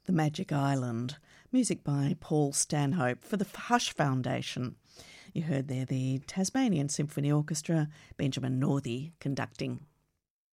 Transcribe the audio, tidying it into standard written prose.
The Magic Island, music by Paul Stanhope for the Hush Foundation. You heard there the Tasmanian Symphony Orchestra, Benjamin Northey conducting.